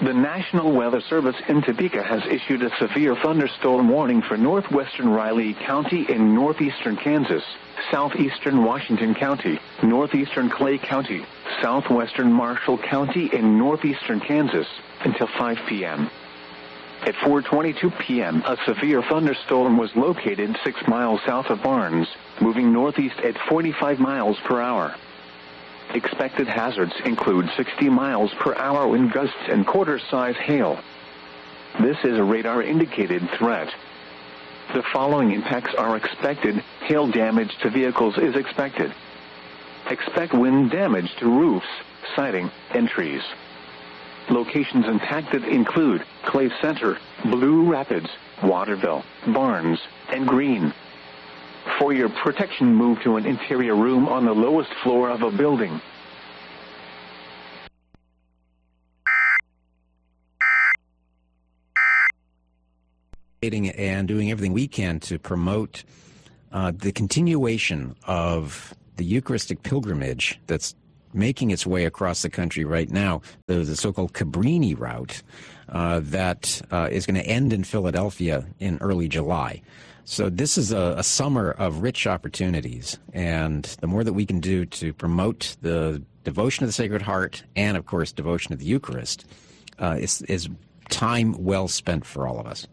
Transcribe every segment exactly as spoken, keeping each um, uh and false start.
The National Weather Service in Topeka has issued a severe thunderstorm warning for northwestern Riley County in northeastern Kansas, southeastern Washington County, northeastern Clay County, southwestern Marshall County in northeastern Kansas until five p.m. At four twenty-two p.m., a severe thunderstorm was located six miles south of Barnes, moving northeast at forty-five miles per hour. Expected hazards include sixty miles per hour wind gusts and quarter-size hail. This is a radar-indicated threat. The following impacts are expected. Hail damage to vehicles is expected. Expect wind damage to roofs, siding, and trees. Locations impacted include Clay Center, Blue Rapids, Waterville, Barnes, and Green. For your protection, move to an interior room on the lowest floor of a building. And doing everything we can to promote uh, the continuation of the Eucharistic pilgrimage that's making its way across the country right now, the, the so-called Cabrini route uh, that uh, is going to end in Philadelphia in early July. So this is a, a summer of rich opportunities, and the more that we can do to promote the devotion of the Sacred Heart and, of course, devotion of the Eucharist uh, is, is time well spent for all of us.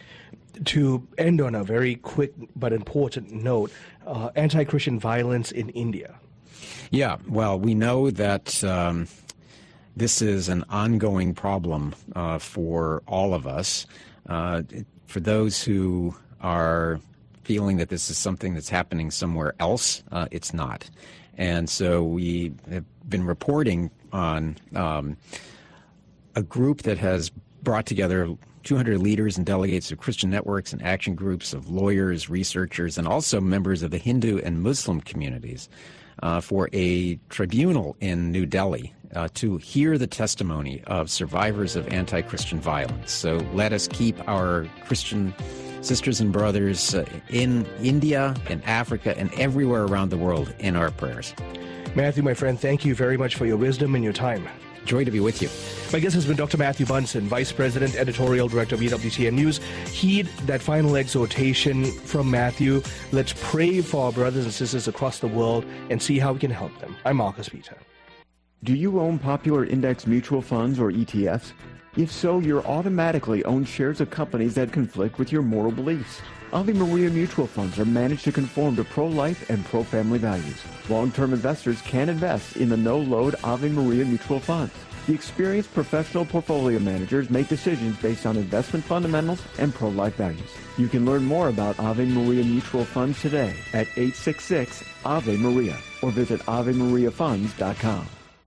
To end on a very quick but important note, uh, anti-Christian violence in India. Yeah, well, we know that um, this is an ongoing problem uh, for all of us. Uh, for those who are feeling that this is something that's happening somewhere else, uh, it's not. And so we have been reporting on um, a group that has brought together two hundred leaders and delegates of Christian networks and action groups of lawyers, researchers, and also members of the Hindu and Muslim communities uh, for a tribunal in New Delhi uh, to hear the testimony of survivors of anti-Christian violence. So let us keep our Christian sisters and brothers uh, in India, in Africa, and everywhere around the world in our prayers. Matthew, my friend, thank you very much for your wisdom and your time. Joy to be with you. My guest has been Doctor Matthew Bunson, Vice President, Editorial Director of E W T N News. Heed that final exhortation from Matthew. Let's pray for our brothers and sisters across the world and see how we can help them. I'm Marcus Peter. Do you own popular index mutual funds or E T Fs? If so, you're automatically own shares of companies that conflict with your moral beliefs. Ave Maria mutual funds are managed to conform to pro-life and pro-family values. Long-term investors can invest in the no-load Ave Maria mutual funds. The experienced professional portfolio managers make decisions based on investment fundamentals and pro-life values. You can learn more about Ave Maria mutual funds today at eight six six Ave Maria or visit ave maria funds dot com.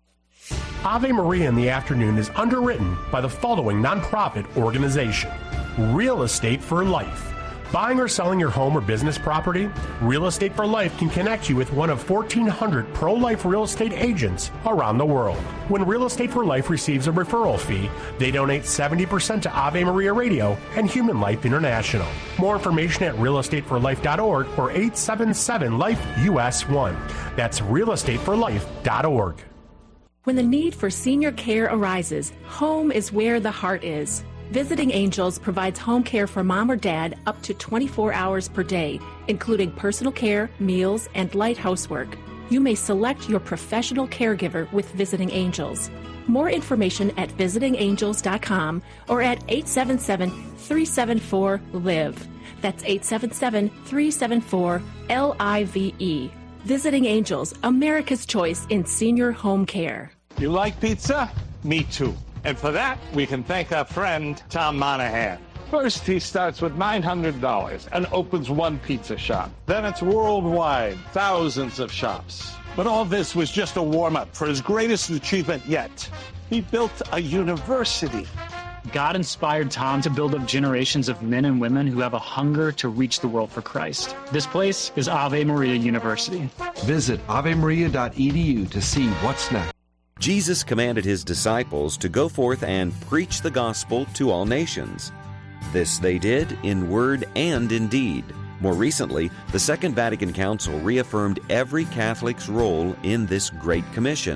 Ave Maria in the Afternoon is underwritten by the following nonprofit organization: Real Estate for Life. Buying or selling your home or business property? Real Estate for Life can connect you with one of fourteen hundred pro-life real estate agents around the world. When Real Estate for Life receives a referral fee, they donate seventy percent to Ave Maria Radio and Human Life International. More information at real estate for life dot org or eight seven seven life U S one. That's real estate for life dot org. When the need for senior care arises, home is where the heart is. Visiting Angels provides home care for mom or dad up to twenty-four hours per day, including personal care, meals, and light housework. You may select your professional caregiver with Visiting Angels. More information at visiting angels dot com or at eight seven seven, three seven four, L I V E. That's eight seven seven, three seven four, L I V E. Visiting Angels, America's choice in senior home care. You like pizza? Me too. And for that, we can thank our friend, Tom Monahan. First, he starts with nine hundred dollars and opens one pizza shop. Then it's worldwide, thousands of shops. But all this was just a warm-up for his greatest achievement yet. He built a university. God inspired Tom to build up generations of men and women who have a hunger to reach the world for Christ. This place is Ave Maria University. Visit ave maria dot e d u to see what's next. Jesus commanded his disciples to go forth and preach the gospel to all nations. This they did in word and in deed. More recently, the Second Vatican Council reaffirmed every Catholic's role in this Great Commission.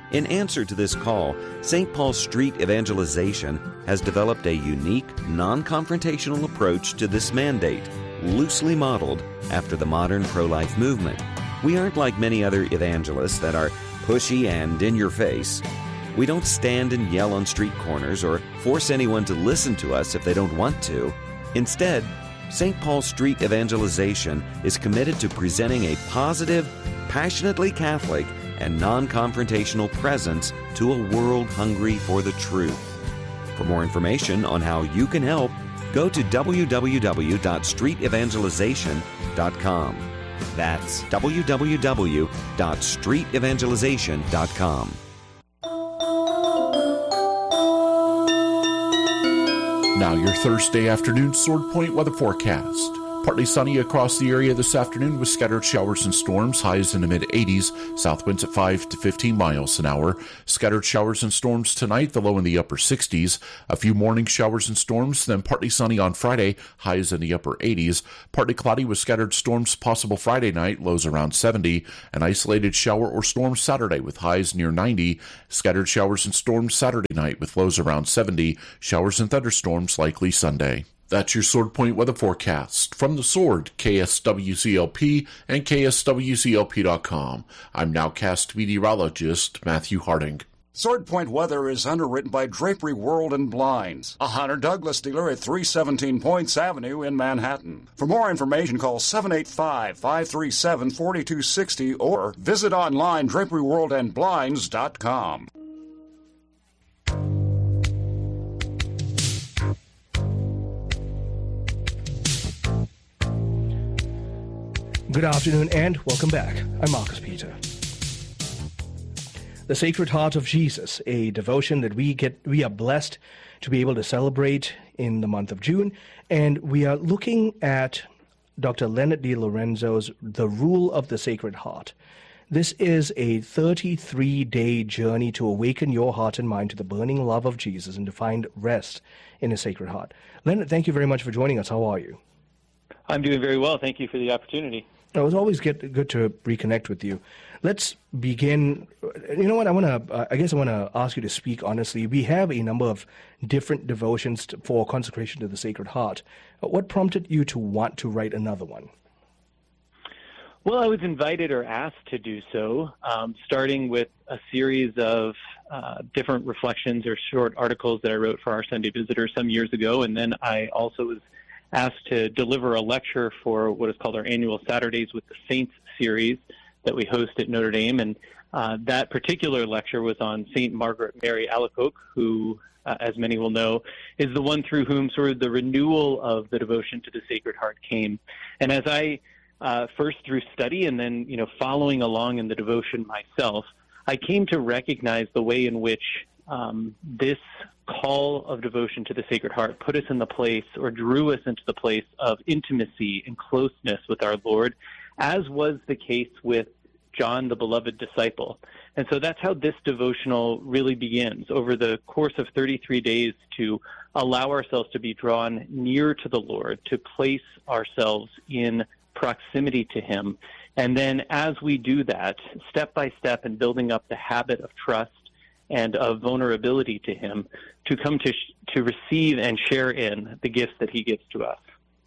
In answer to this call, Saint Paul Street Evangelization has developed a unique, non-confrontational approach to this mandate, loosely modeled after the modern pro-life movement. We aren't like many other evangelists that are pushy and in your face. We don't stand and yell on street corners or force anyone to listen to us if they don't want to. Instead, Saint Paul Street Evangelization is committed to presenting a positive, passionately Catholic, and non-confrontational presence to a world hungry for the truth. For more information on how you can help, go to w w w dot street evangelization dot com. That's w w w dot street evangelization dot com. Now your Thursday afternoon Sword Point weather forecast. Partly sunny across the area this afternoon with scattered showers and storms, highs in the mid-eighties, south winds at five to fifteen miles an hour. Scattered showers and storms tonight, the low in the upper sixties. A few morning showers and storms, then partly sunny on Friday, highs in the upper eighties. Partly cloudy with scattered storms possible Friday night, lows around seventy. An isolated shower or storm Saturday with highs near ninety. Scattered showers and storms Saturday night with lows around seventy. Showers and thunderstorms likely Sunday. That's your Sword Point weather forecast. From the Sword, K S W C L P and K S W C L P dot com. I'm nowcast meteorologist Matthew Harding. Sword Point weather is underwritten by Drapery World and Blinds, a Hunter Douglas dealer at three seventeen Points Avenue in Manhattan. For more information, call seven eight five, five three seven, four two six zero or visit online drapery world and blinds dot com. Good afternoon and welcome back. I'm Marcus Peter. The Sacred Heart of Jesus, a devotion that we get, we are blessed to be able to celebrate in the month of June, and we are looking at Doctor Leonard D. Lorenzo's The Rule of the Sacred Heart. This is a thirty-three day journey to awaken your heart and mind to the burning love of Jesus and to find rest in His Sacred Heart. Leonard, thank you very much for joining us. How are you? I'm doing very well. Thank you for the opportunity. It was always get, good to reconnect with you. Let's begin. You know what? I want to. Uh, I guess I want to ask you to speak honestly. We have a number of different devotions to, for consecration to the Sacred Heart. Uh, what prompted you to want to write another one? Well, I was invited or asked to do so, um, starting with a series of uh, different reflections or short articles that I wrote for our Sunday Visitor some years ago, and then I also was asked to deliver a lecture for what is called our annual Saturdays with the Saints series that we host at Notre Dame. And uh, that particular lecture was on Saint Margaret Mary Alacoque, who, uh, as many will know, is the one through whom sort of the renewal of the devotion to the Sacred Heart came. And as I, uh, first through study and then, you know, following along in the devotion myself, I came to recognize the way in which um, this call of devotion to the Sacred Heart put us in the place or drew us into the place of intimacy and closeness with our Lord, as was the case with John, the beloved disciple. And so that's how this devotional really begins, over the course of thirty-three days, to allow ourselves to be drawn near to the Lord, to place ourselves in proximity to Him. And then as we do that, step by step, and building up the habit of trust and of vulnerability to Him, to come to sh- to receive and share in the gifts that He gives to us.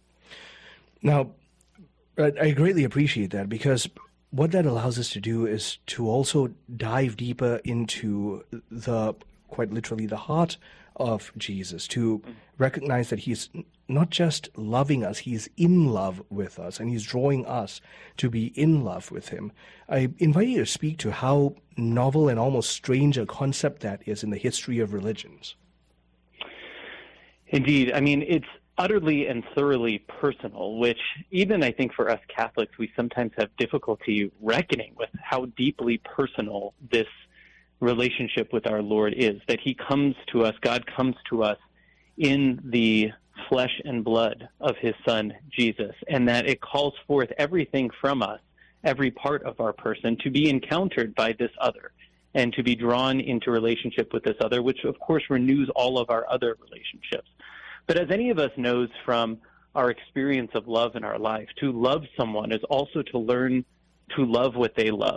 Now, I greatly appreciate that, because what that allows us to do is to also dive deeper into the, quite literally, the heart of Jesus, to recognize that He's not just loving us, He's in love with us, and He's drawing us to be in love with Him. I invite you to speak to how novel and almost strange a concept that is in the history of religions. Indeed. I mean, it's utterly and thoroughly personal, which even I think for us Catholics, we sometimes have difficulty reckoning with how deeply personal this relationship with our Lord is, that He comes to us, God comes to us in the flesh and blood of His Son, Jesus, and that it calls forth everything from us, every part of our person, to be encountered by this other and to be drawn into relationship with this other, which of course renews all of our other relationships. But as any of us knows from our experience of love in our life, to love someone is also to learn to love what they love.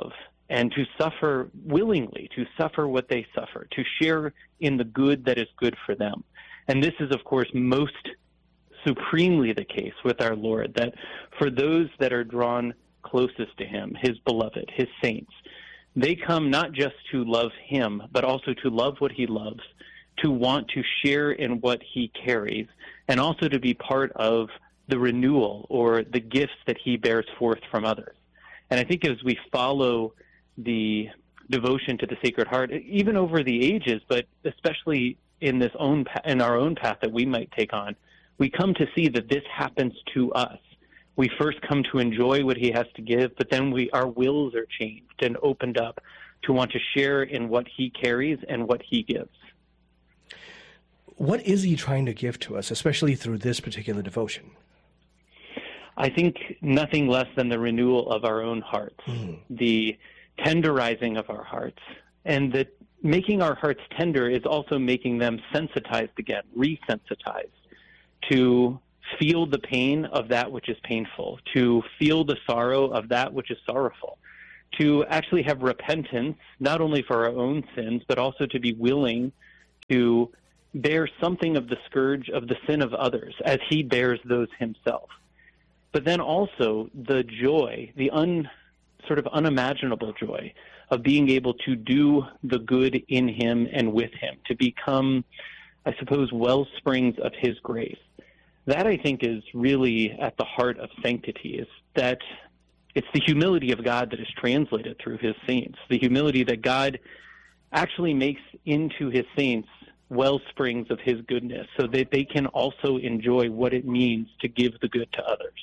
and to suffer willingly, to suffer what they suffer, to share in the good that is good for them. And this is, of course, most supremely the case with our Lord, that for those that are drawn closest to him, his beloved, his saints, they come not just to love him, but also to love what he loves, to want to share in what he carries, and also to be part of the renewal or the gifts that he bears forth from others. And I think as we follow the devotion to the Sacred Heart, even over the ages, but especially in this own in our own path that we might take on, we come to see that this happens to us. We first come to enjoy what he has to give, but then we our wills are changed and opened up to want to share in what he carries and what he gives. What is he trying to give to us, especially through this particular devotion? I think nothing less than the renewal of our own hearts, mm. the tenderizing of our hearts, and that making our hearts tender is also making them sensitized again, resensitized to feel the pain of that which is painful, to feel the sorrow of that which is sorrowful, to actually have repentance, not only for our own sins, but also to be willing to bear something of the scourge of the sin of others as he bears those himself. But then also the joy, the un, sort of unimaginable joy of being able to do the good in him and with him, to become, I suppose, well springs of his grace. That, I think, is really at the heart of sanctity, is that it's the humility of God that is translated through his saints, the humility that God actually makes into his saints well springs of his goodness so that they can also enjoy what it means to give the good to others.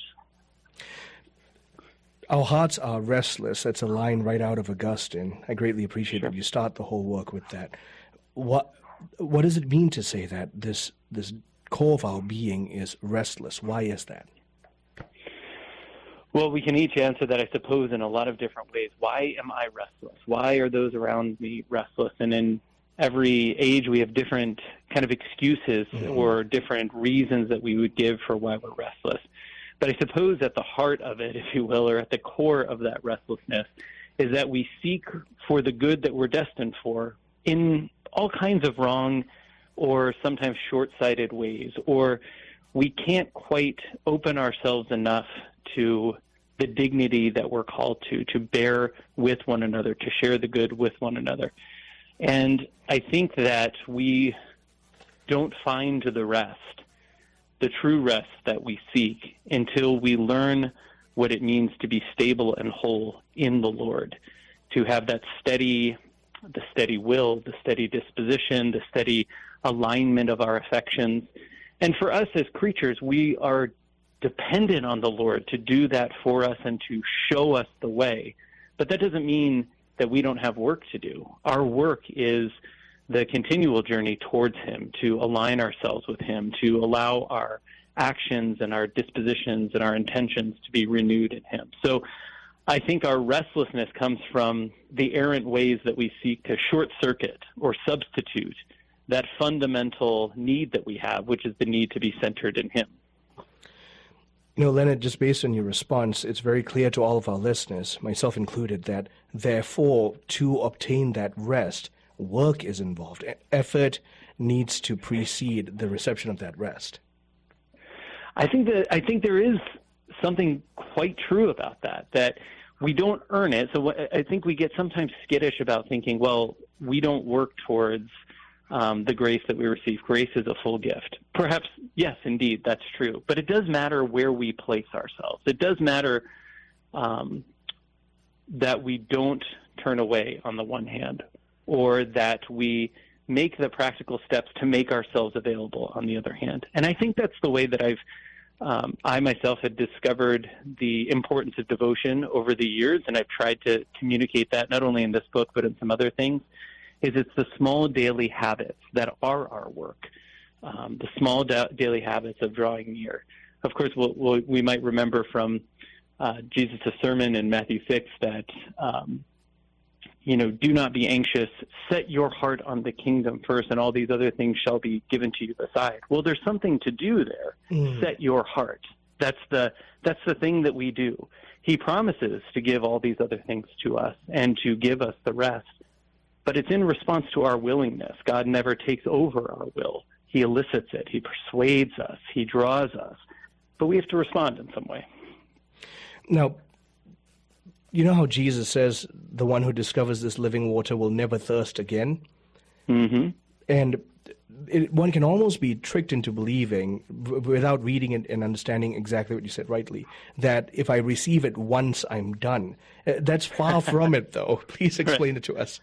Our hearts are restless. That's a line right out of Augustine. I greatly appreciate sure. that you start the whole work with that. What what does it mean to say that this this core of our being is restless? Why is that? Well, we can each answer that, I suppose, in a lot of different ways. Why am I restless? Why are those around me restless? And in every age, we have different kind of excuses mm-hmm. or different reasons that we would give for why we're restless. But I suppose at the heart of it, if you will, or at the core of that restlessness, is that we seek for the good that we're destined for in all kinds of wrong or sometimes short-sighted ways, or we can't quite open ourselves enough to the dignity that we're called to, to bear with one another, to share the good with one another. And I think that we don't find the rest, the true rest that we seek, until we learn what it means to be stable and whole in the Lord, to have that steady, the steady will, the steady disposition, the steady alignment of our affections. And for us as creatures, we are dependent on the Lord to do that for us and to show us the way. But that doesn't mean that we don't have work to do. Our work is the continual journey towards him, to align ourselves with him, to allow our actions and our dispositions and our intentions to be renewed in him. So I think our restlessness comes from the errant ways that we seek to short-circuit or substitute that fundamental need that we have, which is the need to be centered in him. You know, Leonard, just based on your response, it's very clear to all of our listeners, myself included, that therefore, to obtain that rest, work is involved. Effort needs to precede the reception of that rest. I think that I think there is something quite true about that, that we don't earn it. So I think we get sometimes skittish about thinking, well, we don't work towards um, the grace that we receive. Grace is a full gift. Perhaps, yes, indeed, that's true. But it does matter where we place ourselves. It does matter um, that we don't turn away on the one hand, or that we make the practical steps to make ourselves available on the other hand. And I think that's the way that I've, um, I myself had discovered the importance of devotion over the years, and I've tried to communicate that not only in this book but in some other things, is it's the small daily habits that are our work, um, the small da- daily habits of drawing near. Of course, we'll, we'll, we might remember from uh, Jesus' sermon in Matthew six that um, you know, do not be anxious, set your heart on the kingdom first, and all these other things shall be given to you beside. Well, there's something to do there. Mm. Set your heart. That's the that's the thing that we do. He promises to give all these other things to us and to give us the rest. But it's in response to our willingness. God never takes over our will. He elicits it. He persuades us. He draws us. But we have to respond in some way. Now, you know how Jesus says the one who discovers this living water will never thirst again? Mm-hmm. And it, one can almost be tricked into believing, w- without reading it and understanding exactly what you said rightly, that if I receive it once, I'm done. Uh, that's far from it, though. Please explain right. it to us.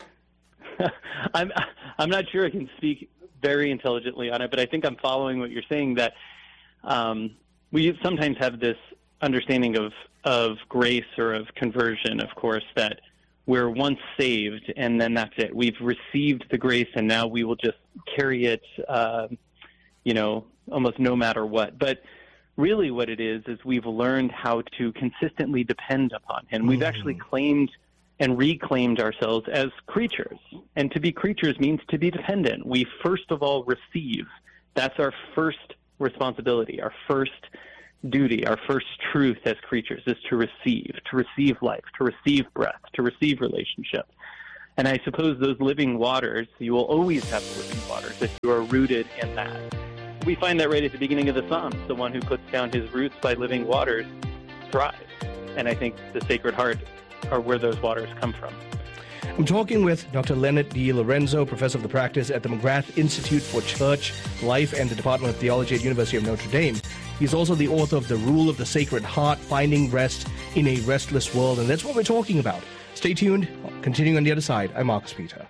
I'm I'm not sure I can speak very intelligently on it, but I think I'm following what you're saying, that um, we sometimes have this understanding of, of grace or of conversion, of course, that we're once saved and then that's it. We've received the grace and now we will just carry it, uh, you know, almost no matter what. But really what it is is we've learned how to consistently depend upon Him. We've mm. actually claimed and reclaimed ourselves as creatures. And to be creatures means to be dependent. We first of all receive. That's our first responsibility, our first duty, our first truth as creatures is to receive, to receive life, to receive breath, to receive relationship. And I suppose those living waters, you will always have living waters if you are rooted in that. We find that right at the beginning of the Psalms. The one who puts down his roots by living waters thrives. And I think the Sacred Heart are where those waters come from. I'm talking with Doctor Leonard D. Lorenzo, professor of the practice at the McGrath Institute for Church Life and the Department of Theology at University of Notre Dame. He's also the author of The Rule of the Sacred Heart, Finding Rest in a Restless World, and that's what we're talking about. Stay tuned. Continuing on the other side, I'm Marcus Peter.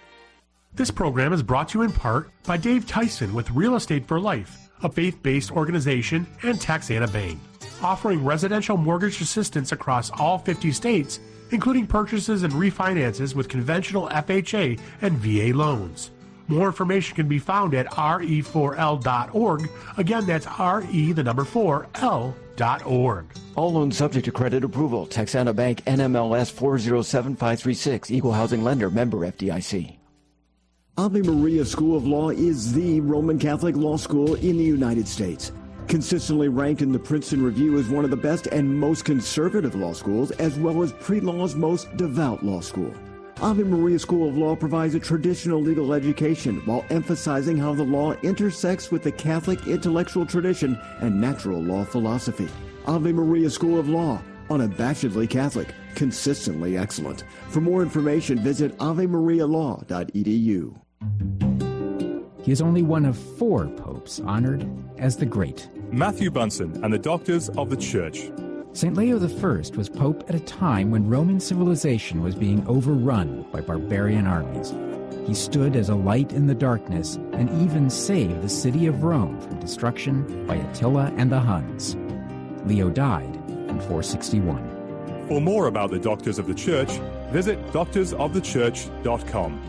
This program is brought to you in part by Dave Tyson with Real Estate for Life, a faith-based organization, and Texana Bank, offering residential mortgage assistance across all fifty states, including purchases and refinances with conventional F H A and V A loans. More information can be found at R E four L dot org. Again, that's R E, the number four, L dot org. All loans subject to credit approval. Texana Bank, N M L S four zero seven five three six. Equal housing lender. Member F D I C. Ave Maria School of Law is the Roman Catholic law school in the United States. Consistently ranked in the Princeton Review as one of the best and most conservative law schools, as well as pre-law's most devout law school. Ave Maria School of Law provides a traditional legal education while emphasizing how the law intersects with the Catholic intellectual tradition and natural law philosophy. Ave Maria School of Law, unabashedly Catholic, consistently excellent. For more information, visit ave maria law dot e d u. He is only one of four popes honored as the Great. Matthew Bunson and the Doctors of the Church. Saint Leo the First was pope at a time when Roman civilization was being overrun by barbarian armies. He stood as a light in the darkness and even saved the city of Rome from destruction by Attila and the Huns. Leo died in four sixty-one. For more about the Doctors of the Church, visit doctors of the church dot com.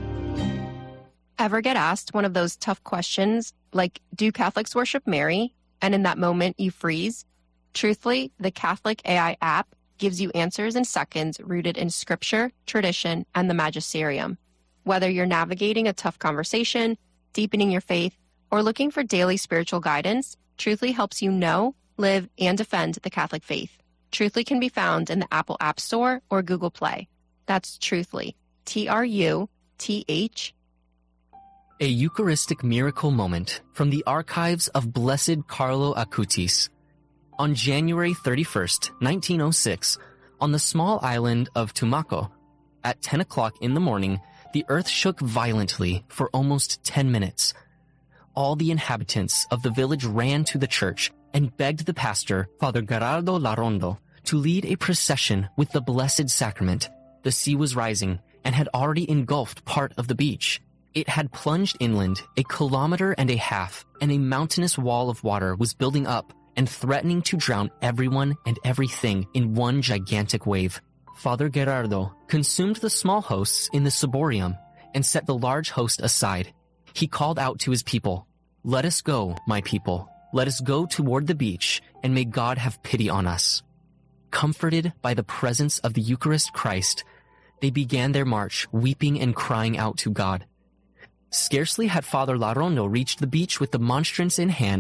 Ever get asked one of those tough questions, like, do Catholics worship Mary? And in that moment, you freeze? Truthfully, the Catholic A I app gives you answers in seconds rooted in scripture, tradition, and the magisterium. Whether you're navigating a tough conversation, deepening your faith, or looking for daily spiritual guidance, Truthfully helps you know, live, and defend the Catholic faith. Truthfully can be found in the Apple App Store or Google Play. That's Truthfully. T R U T H. A Eucharistic miracle moment from the archives of Blessed Carlo Acutis. On January thirty-first, nineteen oh six, on the small island of Tumaco, at ten o'clock in the morning, the earth shook violently for almost ten minutes. All the inhabitants of the village ran to the church and begged the pastor, Father Gerardo Larondo, to lead a procession with the Blessed Sacrament. The sea was rising and had already engulfed part of the beach. It had plunged inland a kilometer and a half, and a mountainous wall of water was building up and threatening to drown everyone and everything in one gigantic wave. Father Gerardo consumed the small hosts in the ciborium and set the large host aside. He called out to his people, "Let us go, my people. Let us go toward the beach, and may God have pity on us." Comforted by the presence of the Eucharist Christ, they began their march, weeping and crying out to God. Scarcely had Father Larondo reached the beach with the monstrance in hand,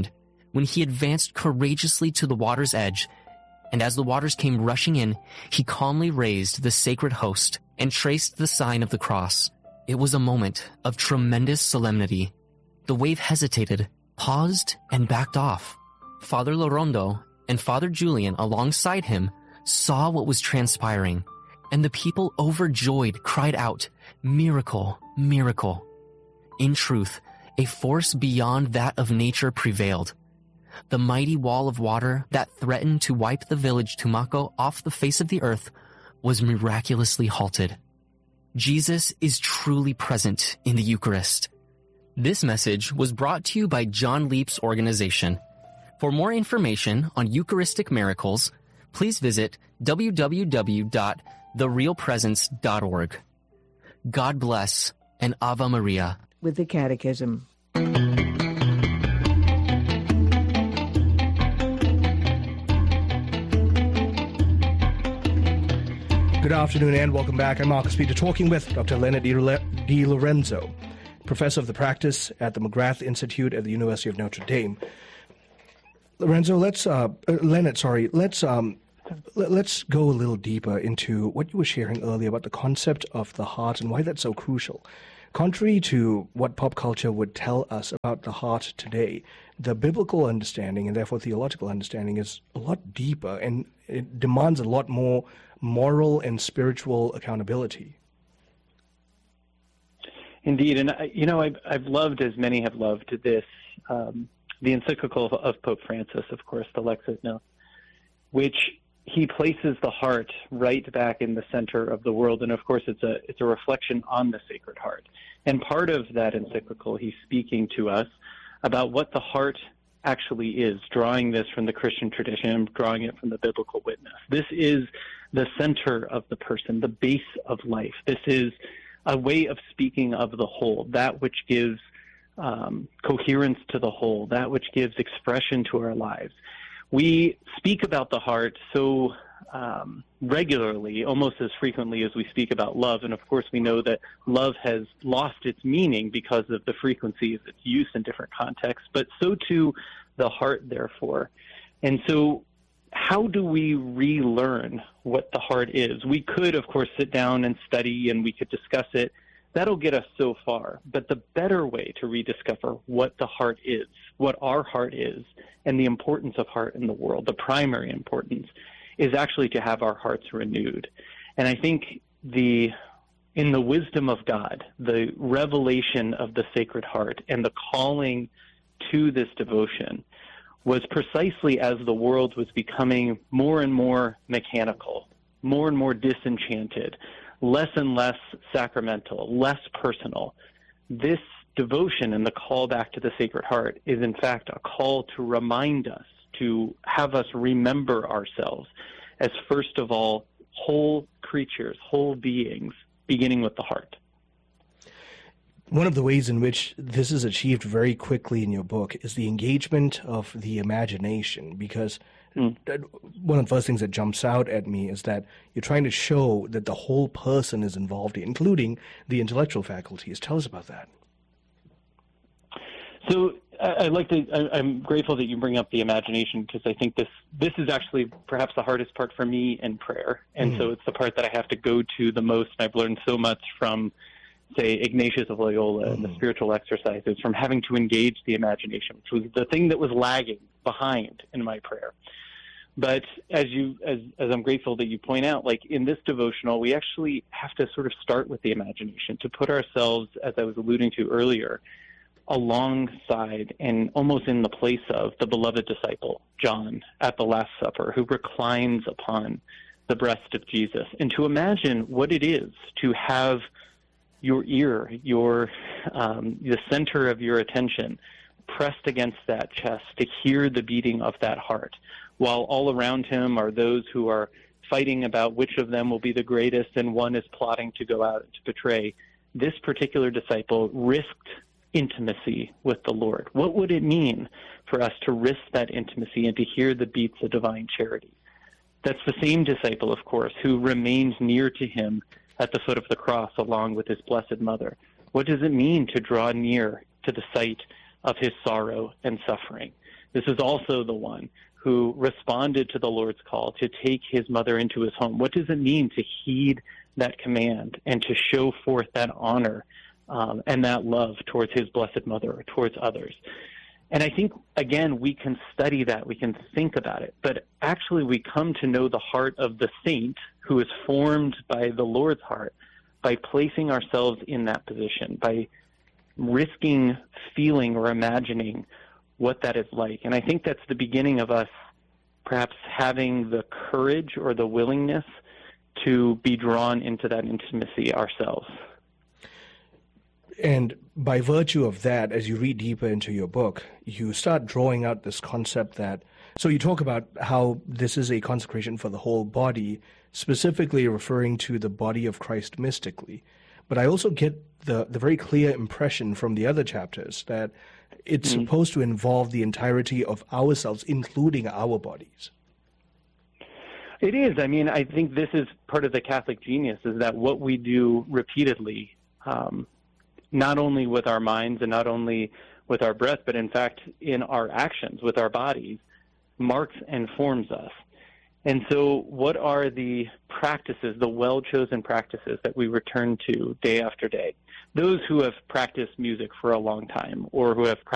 when he advanced courageously to the water's edge, and as the waters came rushing in, he calmly raised the sacred host and traced the sign of the cross. It was a moment of tremendous solemnity. The wave hesitated, paused, and backed off. Father Lorondo and Father Julian alongside him saw what was transpiring, and the people overjoyed cried out, "Miracle, miracle." In truth, a force beyond that of nature prevailed. The mighty wall of water that threatened to wipe the village Tumaco off the face of the earth was miraculously halted. Jesus is truly present in the Eucharist. This message was brought to you by John Leap's organization. For more information on Eucharistic miracles, please visit w w w dot the real presence dot org. God bless and Ave Maria. With the Catechism. Good afternoon and welcome back. I'm Marcus Peter, talking with Doctor Leonard Di Lorenzo, Professor of the Practice at the McGrath Institute at the University of Notre Dame. Lorenzo, let's uh, uh, Leonard, sorry, let's um, l- let's go a little deeper into what you were sharing earlier about the concept of the heart and why that's so crucial. Contrary to what pop culture would tell us about the heart today, the biblical understanding and therefore theological understanding is a lot deeper, and it demands a lot more moral and spiritual accountability. Indeed, and you know, I've, I've loved, as many have loved, this um, the encyclical of, of Pope Francis, of course, the Lex Ignos, which he places the heart right back in the center of the world, and of course, it's a it's a reflection on the Sacred Heart. And part of that encyclical, he's speaking to us about what the heart actually is, drawing this from the Christian tradition, drawing it from the biblical witness. This is the center of the person, the base of life. This is a way of speaking of the whole, that which gives um, coherence to the whole, that which gives expression to our lives. We speak about the heart so um, regularly, almost as frequently as we speak about love, and of course we know that love has lost its meaning because of the frequency of its use in different contexts, but so too the heart, therefore. And so how do we relearn what the heart is? We could, of course, sit down and study, and we could discuss it. That'll get us so far. But the better way to rediscover what the heart is, what our heart is, and the importance of heart in the world, the primary importance, is actually to have our hearts renewed. And I think the in the wisdom of God, the revelation of the Sacred Heart and the calling to this devotion was precisely as the world was becoming more and more mechanical, more and more disenchanted, less and less sacramental, less personal. This devotion and the call back to the Sacred Heart is in fact a call to remind us, to have us remember ourselves as, first of all, whole creatures, whole beings, beginning with the heart. One of the ways in which this is achieved very quickly in your book is the engagement of the imagination, because mm. one of the first things that jumps out at me is that you're trying to show that the whole person is involved, including the intellectual faculties. Tell us about that. So I'd like to, I'm grateful that you bring up the imagination, because I think this, this is actually perhaps the hardest part for me in prayer. And mm. so it's the part that I have to go to the most. And I've learned so much from, say, Ignatius of Loyola mm. and the spiritual exercises, from having to engage the imagination, which was the thing that was lagging behind in my prayer. But as you, as, as I'm grateful that you point out, like in this devotional, we actually have to sort of start with the imagination, to put ourselves, as I was alluding to earlier, alongside and almost in the place of the beloved disciple, John, at the Last Supper, who reclines upon the breast of Jesus, and to imagine what it is to have your ear, your um, the center of your attention pressed against that chest, to hear the beating of that heart, while all around him are those who are fighting about which of them will be the greatest, and one is plotting to go out to betray. This particular disciple risked intimacy with the Lord. What would it mean for us to risk that intimacy and to hear the beats of divine charity? That's the same disciple, of course, who remains near to him at the foot of the cross along with his Blessed Mother. What does it mean to draw near to the sight of his sorrow and suffering? This is also the one who responded to the Lord's call to take his mother into his home. What does it mean to heed that command and to show forth that honor um, and that love towards his blessed mother or towards others? And I think, again, we can study that, we can think about it, but actually we come to know the heart of the saint who is formed by the Lord's heart by placing ourselves in that position, by risking feeling or imagining what that is like. And I think that's the beginning of us perhaps having the courage or the willingness to be drawn into that intimacy ourselves. And by virtue of that, as you read deeper into your book, you start drawing out this concept that, so you talk about how this is a consecration for the whole body, specifically referring to the body of Christ mystically. But I also get the, the very clear impression from the other chapters that it's mm-hmm. supposed to involve the entirety of ourselves, including our bodies. It is. I mean, I think this is part of the Catholic genius, is that what we do repeatedly, um, not only with our minds and not only with our breath, but in fact in our actions with our bodies, marks and forms us. And so what are the practices, the well-chosen practices that we return to day after day? Those who have practiced music for a long time or who have practiced